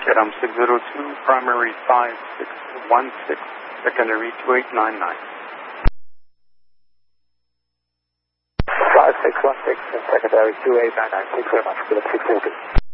Vietnam 602, primary 5616, secondary 2899. 5616 and secondary 2899. Thanks very much. Philip 640.